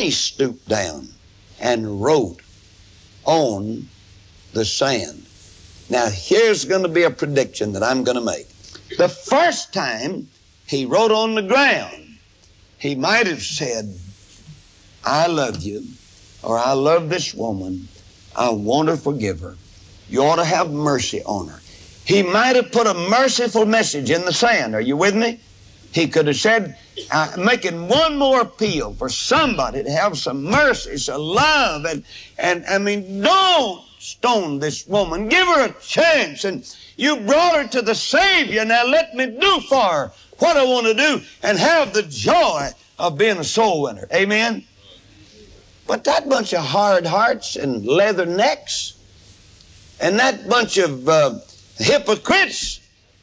he stooped down and wrote on the sand. Now, here's going to be a prediction that I'm going to make. The first time he wrote on the ground, he might have said, I love you, or I love this woman. I want to forgive her. You ought to have mercy on her. He might have put a merciful message in the sand. Are you with me? He could have said, making one more appeal for somebody to have some mercy, some love, and I mean, don't stone this woman. Give her a chance. And you brought her to the Savior. Now let me do for her what I want to do and have the joy of being a soul winner. Amen? But that bunch of hard hearts and leather necks and that bunch of hypocrites,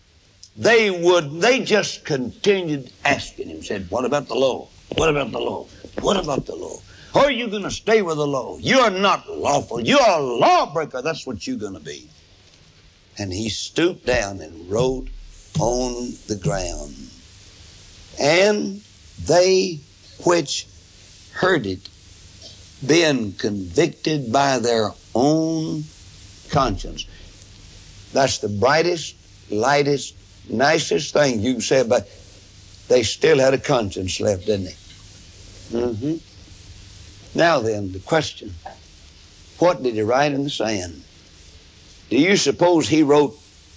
they just continued asking him, said, what about the law? What about the law? What about the law? Are you going to stay with the law? You are not lawful. You are a lawbreaker. That's what you're going to be. And he stooped down and wrote on the ground. And they which heard it, being convicted by their own conscience. That's the brightest, lightest, nicest thing you can say about it. They still had a conscience left, didn't they? Now then, the question, what did he write in the sand? Do you suppose he wrote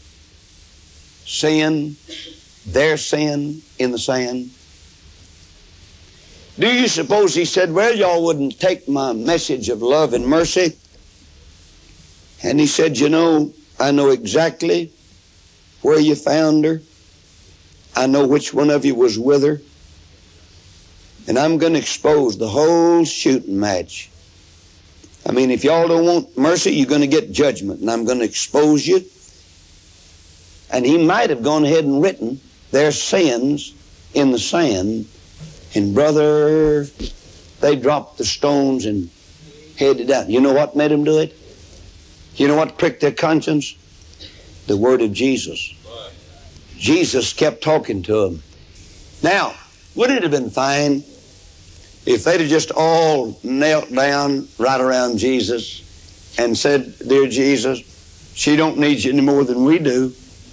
sin, their sin, in the sand? Do you suppose he said, well, y'all wouldn't take my message of love and mercy? And he said, you know, I know exactly where you found her. I know which one of you was with her. And I'm going to expose the whole shooting match. I mean, if y'all don't want mercy, you're going to get judgment. And I'm going to expose you. And he might have gone ahead and written their sins in the sand. And brother, they dropped the stones and headed out. You know what made them do it? You know what pricked their conscience? The word of Jesus. Jesus kept talking to them. Now, wouldn't it have been fine if they'd have just all knelt down right around Jesus and said, dear Jesus, she don't need you any more than we do.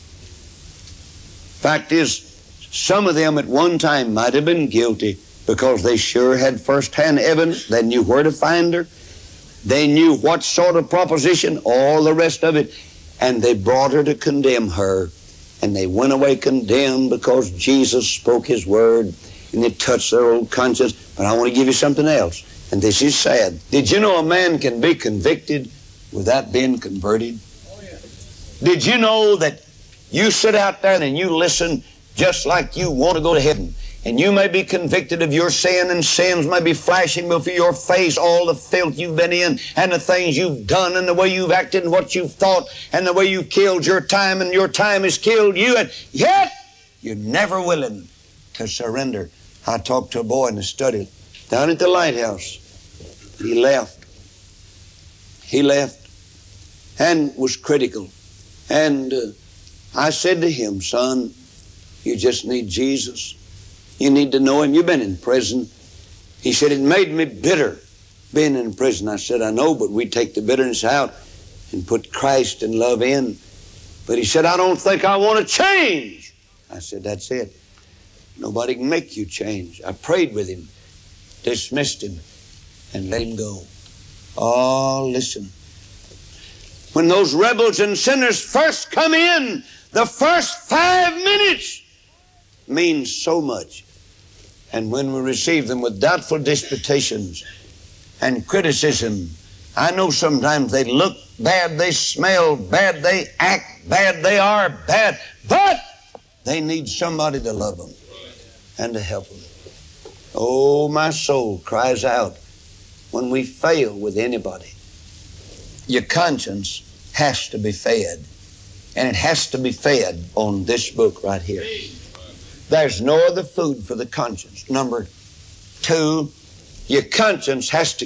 Fact is, some of them at one time might have been guilty because they sure had first-hand evidence. They knew where to find her. They knew what sort of proposition, all the rest of it. And they brought her to condemn her. And they went away condemned because Jesus spoke his word and it touched their old conscience. But I want to give you something else. And this is sad. Did you know a man can be convicted without being converted? Oh, yeah. Did you know that you sit out there and you listen just like you want to go to heaven? And you may be convicted of your sin, and sins may be flashing before your face, all the filth you've been in, and the things you've done, and the way you've acted, and what you've thought, and the way you've killed your time, and your time has killed you, and yet you're never willing to surrender. I talked to a boy in the study down at the lighthouse. He left and was critical. And I said to him, son, you just need Jesus. You need to know him. You've been in prison. He said, it made me bitter being in prison. I said, I know, but we take the bitterness out and put Christ and love in. But he said, I don't think I want to change. I said, that's it. Nobody can make you change. I prayed with him, dismissed him, and let him go. Oh, listen. When those rebels and sinners first come in, the first 5 minutes means so much. And when we receive them with doubtful disputations and criticism, I know sometimes they look bad, they smell bad, they act bad, they are bad, but they need somebody to love them and to help them. Oh, my soul cries out when we fail with anybody. Your conscience has to be fed, and it has to be fed on this book right here. There's no other food for the conscience. Number two, your conscience has to